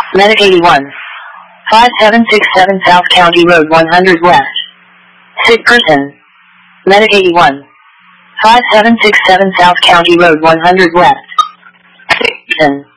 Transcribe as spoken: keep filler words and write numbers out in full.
Medic eighty-one. five seven six seven South County Road one hundred West. Sick person. Medic eighty-one. five seven six seven South County Road one hundred West. Sick person.